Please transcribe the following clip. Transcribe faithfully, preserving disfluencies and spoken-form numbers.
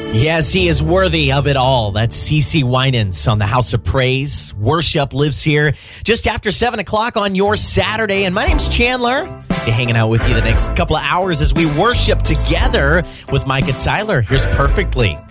Yes, he is worthy of it all. That's CeCe Winans on the House of Praise. Worship lives here just after seven o'clock on your Saturday. And my name's Chandler. Be hanging out with you the next couple of hours as we worship together with Micah Tyler. Here's Perfectly.